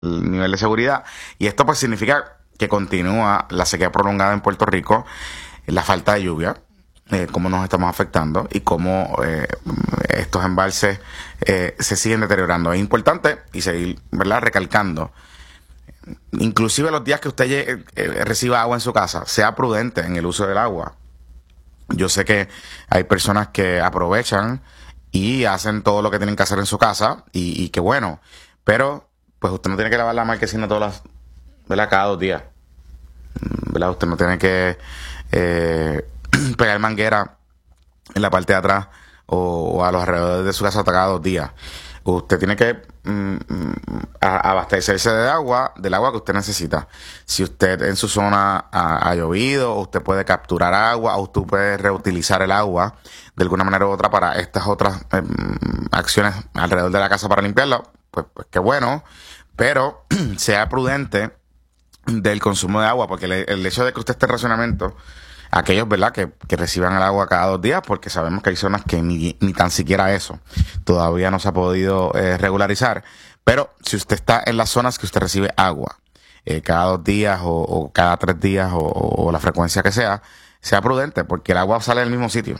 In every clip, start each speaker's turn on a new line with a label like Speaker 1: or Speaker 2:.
Speaker 1: el nivel de seguridad. Y esto pues significa que continúa la sequía prolongada en Puerto Rico, la falta de lluvia, cómo nos estamos afectando y cómo estos embalses se siguen deteriorando. Es importante y seguir, ¿verdad?, recalcando. Inclusive los días que usted reciba agua en su casa, sea prudente en el uso del agua. Yo sé que hay personas que aprovechan y hacen todo lo que tienen que hacer en su casa y qué bueno, pero pues usted no tiene que lavar la marquesina todas las, ¿verdad?, cada 2 días, ¿verdad? Usted no tiene que pegar manguera en la parte de atrás o a los alrededores de su casa cada 2 días. Usted tiene que abastecerse de agua, del agua que usted necesita. Si usted en su zona ha llovido, usted puede capturar agua, o usted puede reutilizar el agua de alguna manera u otra para estas otras acciones alrededor de la casa para limpiarla, pues qué bueno, pero sea prudente del consumo de agua, porque el hecho de que usted esté en racionamiento, aquellos, ¿verdad?, que reciban el agua cada 2 días, porque sabemos que hay zonas que ni tan siquiera eso todavía no se ha podido regularizar. Pero si usted está en las zonas que usted recibe agua cada 2 días o cada 3 días o la frecuencia que sea prudente, porque el agua sale del mismo sitio.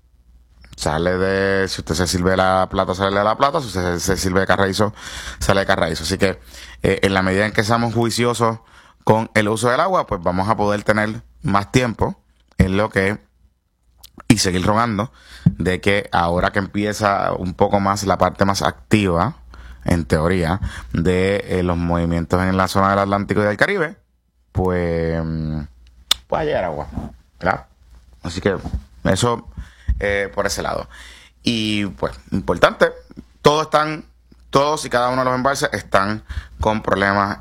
Speaker 1: Si usted se sirve de la plata, sale de la plata. Si usted se sirve de carraízo, sale de carraízo. Así que en la medida en que seamos juiciosos con el uso del agua, pues vamos a poder tener más tiempo en lo que y seguir rogando de que ahora que empieza un poco más la parte más activa, en teoría, de los movimientos en la zona del Atlántico y del Caribe, pues pueda llegar agua, ¿verdad? Así que eso por ese lado. Y pues, importante, todos y cada uno de los embalses están con problemas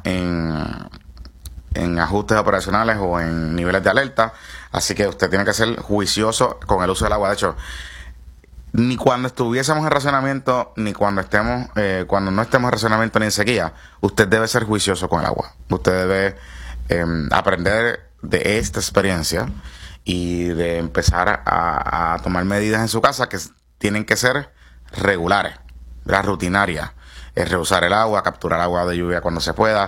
Speaker 1: en ajustes operacionales o en niveles de alerta. Así que usted tiene que ser juicioso con el uso del agua. De hecho, ni cuando estuviésemos en racionamiento, ni cuando cuando no estemos en racionamiento ni en sequía, usted debe ser juicioso con el agua. Usted debe aprender de esta experiencia y de empezar a tomar medidas en su casa que tienen que ser regulares, ¿verdad?, rutinarias. Reusar el agua, capturar agua de lluvia cuando se pueda,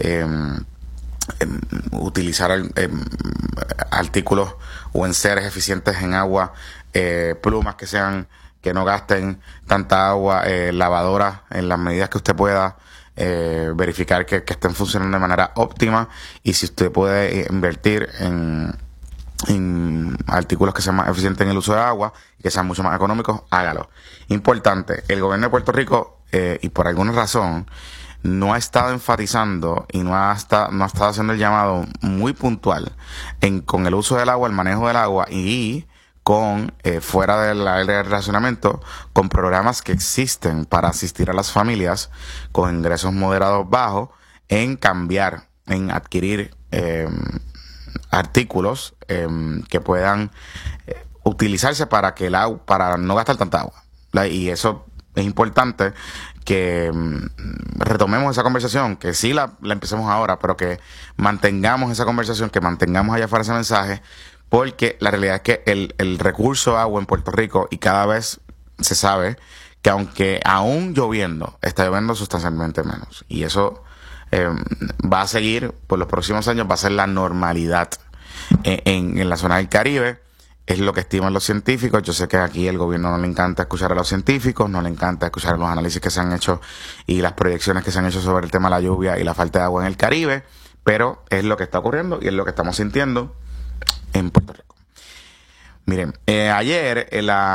Speaker 1: utilizar artículos o enseres eficientes en agua, plumas que no gasten tanta agua, lavadoras en las medidas que usted pueda, verificar que estén funcionando de manera óptima, y si usted puede invertir en artículos que sean más eficientes en el uso de agua y que sean mucho más económicos, hágalo. Importante, el gobierno de Puerto Rico, y por alguna razón, no ha estado enfatizando y no ha estado haciendo el llamado muy puntual con el uso del agua, el manejo del agua y con fuera del área de racionamiento, con programas que existen para asistir a las familias con ingresos moderados bajos en adquirir artículos que puedan utilizarse para para no gastar tanta agua, ¿verdad? Y eso es importante que retomemos esa conversación, que sí la empecemos ahora, pero que mantengamos esa conversación, que mantengamos allá afuera ese mensaje, porque la realidad es que el recurso agua en Puerto Rico, y cada vez se sabe que aunque aún lloviendo, está lloviendo sustancialmente menos. Y eso va a seguir por los próximos años, va a ser la normalidad en la zona del Caribe. Es lo que estiman los científicos. Yo sé que aquí el gobierno no le encanta escuchar a los científicos, no le encanta escuchar los análisis que se han hecho y las proyecciones que se han hecho sobre el tema de la lluvia y la falta de agua en el Caribe, pero es lo que está ocurriendo y es lo que estamos sintiendo en Puerto Rico. Miren, ayer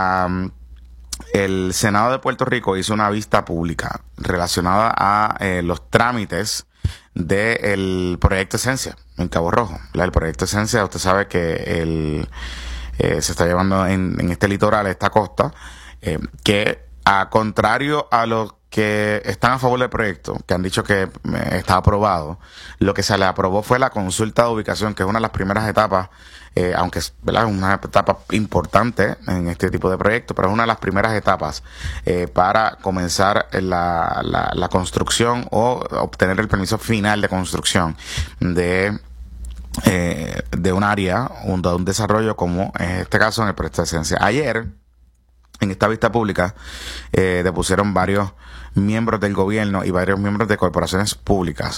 Speaker 1: el Senado de Puerto Rico hizo una vista pública relacionada a los trámites del proyecto Esencia en Cabo Rojo. El proyecto Esencia, usted sabe que se está llevando en este litoral, esta costa, que a contrario a los que están a favor del proyecto, que han dicho que está aprobado, lo que se le aprobó fue la consulta de ubicación, que es una de las primeras etapas, aunque es, ¿verdad?, una etapa importante en este tipo de proyectos, pero es una de las primeras etapas para comenzar la construcción o obtener el permiso final de construcción de un área, de un desarrollo como en este caso en el proyecto de Esencia. Ayer En esta vista pública depusieron varios miembros del gobierno y varios miembros de corporaciones públicas.